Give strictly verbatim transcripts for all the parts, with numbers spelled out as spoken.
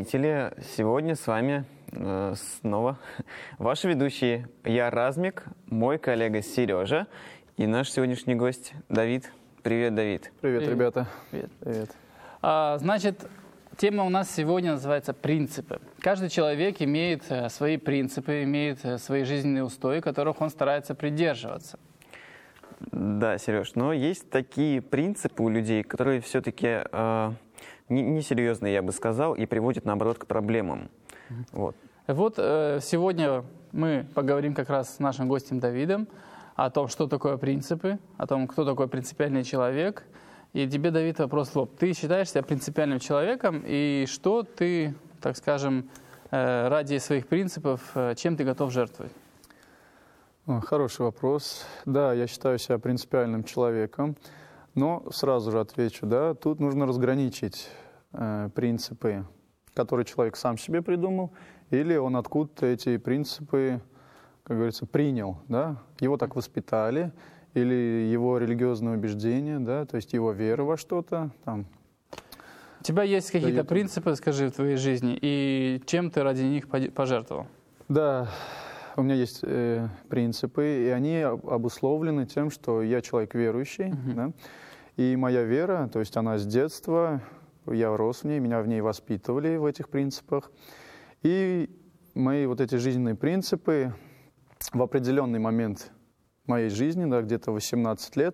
зрители! Сегодня с вами э, снова ваши ведущие. Я Размик, мой коллега Сережа и наш сегодняшний гость Давид. Привет, Давид. Привет, Привет. ребята. Привет. Привет. А, значит, тема у нас сегодня называется «Принципы». Каждый человек имеет свои принципы, имеет свои жизненные устои, которых он старается придерживаться. Да, Сереж, но есть такие принципы у людей, которые все-таки э, несерьезные, я бы сказал, и приводят, наоборот, к проблемам. Вот, вот э, сегодня мы поговорим как раз с нашим гостем Давидом о том, что такое принципы, о том, кто такой принципиальный человек. И тебе, Давид, вопрос в лоб. Ты считаешь себя принципиальным человеком, и что ты, так скажем, э, ради своих принципов, э, чем ты готов жертвовать? Хороший вопрос. Да, я считаю себя принципиальным человеком, но сразу же отвечу, да, тут нужно разграничить э, принципы, которые человек сам себе придумал, или он откуда-то эти принципы, как говорится, принял, да, его так воспитали, или его религиозное убеждение, да, то есть его вера во что-то там. У тебя есть какие-то дает... принципы, скажи, в твоей жизни, и чем ты ради них пожертвовал? Да. У меня есть э, принципы, и они обусловлены тем, что я человек верующий, uh-huh. да? И моя вера, то есть она с детства, я рос в ней, меня в ней воспитывали в этих принципах. И мои вот эти жизненные принципы в определенный момент моей жизни, да, где-то восемнадцать лет,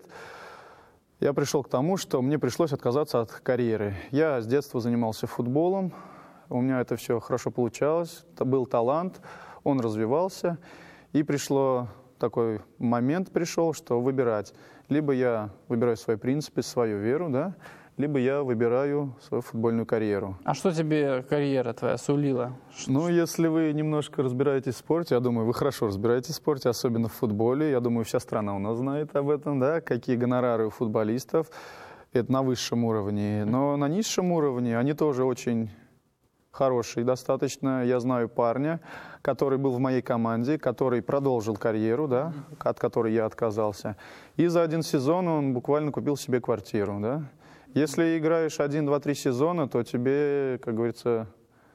я пришел к тому, что мне пришлось отказаться от карьеры. Я с детства занимался футболом, у меня это все хорошо получалось, это был талант, он развивался, и пришло такой момент, пришел, что выбирать. Либо я выбираю свои принципы, свою веру, да, либо я выбираю свою футбольную карьеру. А что тебе карьера твоя сулила? Ну, если вы немножко разбираетесь в спорте, я думаю, вы хорошо разбираетесь в спорте, особенно в футболе. Я думаю, вся страна у нас знает об этом, да, какие гонорары у футболистов. Это на высшем уровне. Но на низшем уровне они тоже очень... хороший достаточно. Я знаю парня, который был в моей команде, который продолжил карьеру, да, от которой я отказался. И за один сезон он буквально купил себе квартиру. Да. Если играешь один, два, три сезона, то тебе, как говорится,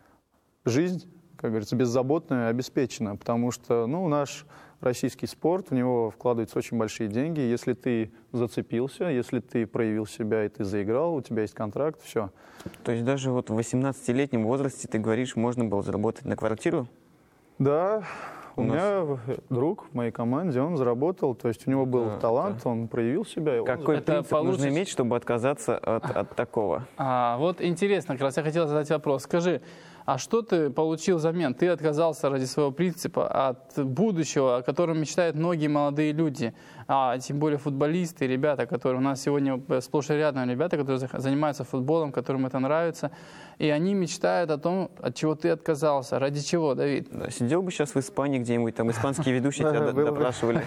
жизнь, как говорится, беззаботная обеспечена. Потому что, ну, наш российский спорт, в него вкладываются очень большие деньги. Если ты зацепился, если ты проявил себя и ты заиграл, у тебя есть контракт, все. То есть даже вот в восемнадцатилетнем возрасте, ты говоришь, можно было заработать на квартиру? Да, у, у нас... меня друг в моей команде, он заработал, то есть у него был да, талант, да. Он проявил себя. Какой он... принцип получится... нужно иметь, чтобы отказаться от, от такого? А, вот интересно, как раз я хотел задать вопрос. Скажи, а что ты получил взамен? Ты отказался ради своего принципа от будущего, о котором мечтают многие молодые люди, а тем более футболисты, ребята, которые у нас сегодня сплошь и рядом, ребята, которые занимаются футболом, которым это нравится, и они мечтают о том, от чего ты отказался. Ради чего, Давид? Да, сидел бы сейчас в Испании где-нибудь, там испанские ведущие тебя допрашивали.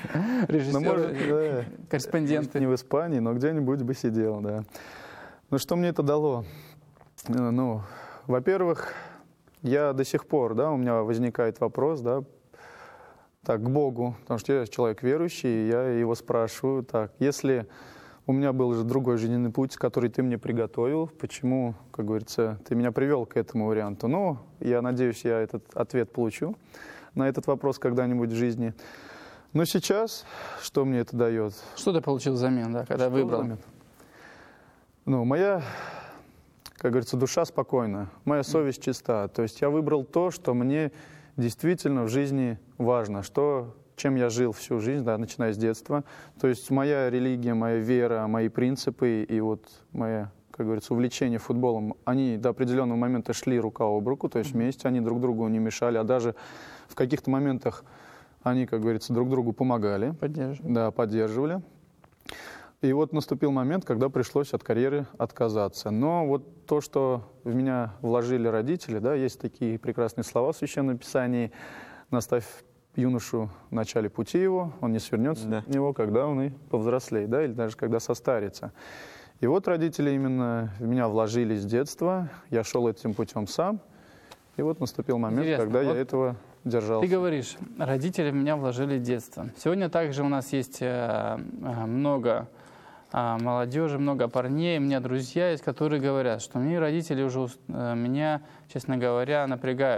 Режиссеры, корреспонденты. Не в Испании, но где-нибудь бы сидел, да. Ну, что мне это дало? Ну... Во-первых, я до сих пор, да, у меня возникает вопрос, да, так, к Богу, потому что я человек верующий, я его спрашиваю, так, если у меня был же другой жизненный путь, который ты мне приготовил, почему, как говорится, ты меня привел к этому варианту? Ну, я надеюсь, я этот ответ получу на этот вопрос когда-нибудь в жизни. Но сейчас, что мне это дает? Что ты получил взамен, да, когда что выбрал? Взамен? Ну, моя... Как говорится, душа спокойна, моя совесть чиста. То есть я выбрал то, что мне действительно в жизни важно, что, чем я жил всю жизнь, да, начиная с детства. То есть моя религия, моя вера, мои принципы и вот мое, как говорится, увлечение футболом, они до определенного момента шли рука об руку, то есть вместе они друг другу не мешали, а даже в каких-то моментах они, как говорится, друг другу помогали. Поддерживали. Да, поддерживали. И вот наступил момент, когда пришлось от карьеры отказаться. Но вот то, что в меня вложили родители, да, есть такие прекрасные слова в Священном Писании: «Наставь юношу в начале пути его, он не свернется да. от него, когда он и повзрослеет», да, или даже когда состарится. И вот родители именно в меня вложили с детства, я шел этим путем сам, и вот наступил момент, Интересно. когда вот я этого держался. Ты говоришь, родители в меня вложили детство. Сегодня также у нас есть много а, молодежи, много парней. У меня друзья есть, которые говорят, что мне родители уже ус- э, меня, честно говоря, напрягают.